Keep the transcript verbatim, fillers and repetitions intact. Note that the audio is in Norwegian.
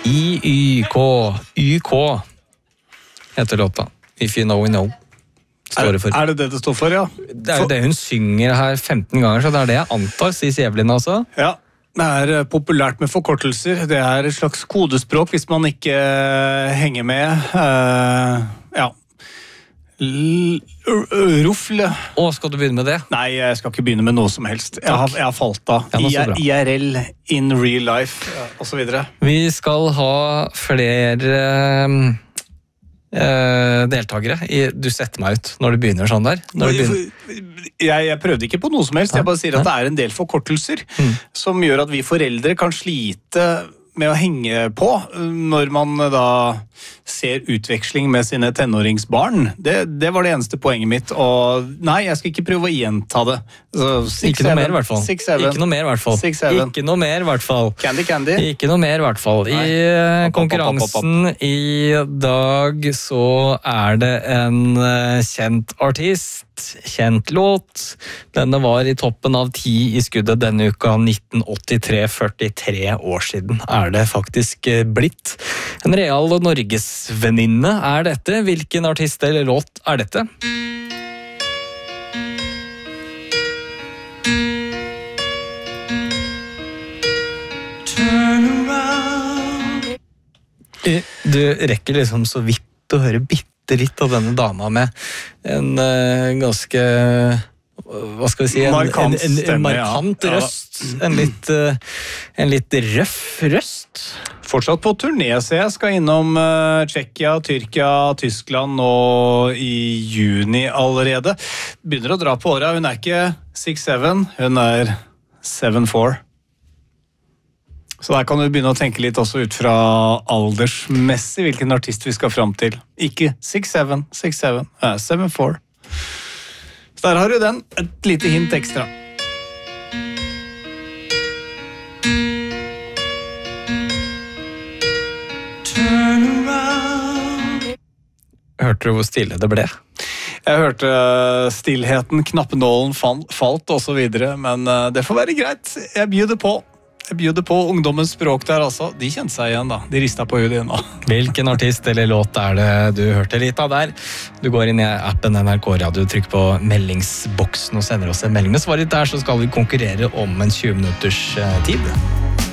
I Y K Y K heter låta. If you know, we know. Er, er det det det står for, ja? Det er jo det hun synger her femten ganger, så det er det jeg antar, sier Evelyn altså. Ja, det er populært med forkortelser. Det er et slags kodespråk hvis man ikke henger med. Uh, ja. Ruffle. Å, skal du begynne med det? Nei, jeg skal ikke begynne med noe som helst. Jeg har, jeg har falt av. Ja, I R L, in real life, og så videre. Vi skal ha flere uh, deltakere. Du setter meg ut når du begynner sånn der. Når du begynner... jeg, jeg prøvde ikke på noe som helst. Jeg bare sier at det er en del forkortelser mm. som gjør at vi foreldre kan slite med å henge på når man da ser utveksling med sine tenåringsbarn. Det, det var det eneste poenget mitt. Og nei, jeg skal ikke prøve å gjenta det. Så, six, ikke noe mer i hvert fall. Six, ikke noe mer i hvert fall. Six, ikke noe mer i hvert fall. Candy, candy. Ikke noe mer i hvert fall. I nei. konkurransen i dag så er det en kjent artist, kjent låt. Denne var i toppen av ti i skuddet denne uka, nitten åttitre, førtitre år siden er det faktisk blitt. En real Norgesvenninne er dette. Hvilken artist eller låt er dette? Du rekker liksom så vidt å høre bitte litt av denne dama med en uh, ganske hva skal vi si, en markant, en, en, en markant ja. røst, en litt, uh, en litt røff røst. Fortsatt på turné, så jeg skal innom uh, Tsjekkia, Tyrkia, Tyskland og i juni allerede. Begynner å dra på året, hun er ikke six seven, hun er seven four. Så der kan du begynne å tenke litt også ut fra aldersmessig hvilken artist vi skal fram til. Ikke six seven, six seven, uh, seven four. Så der har du den, et lite hint ekstra. Hørte du hvor stille det ble? Jeg hørte stillheten, knappenålen falt og så videre, men det får være greit. Jeg bjuder på. Jeg bjuder på ungdommens språk der altså. De kjente seg igjen da. De ristet på hodet igjen da. Hvilken artist eller låt er det du hørte litt av der? Du går inn i appen N R K Radio, trykker på meldingsboksen og sender oss en melding med svaret der, så skal vi konkurrere om en tjue minutters tid.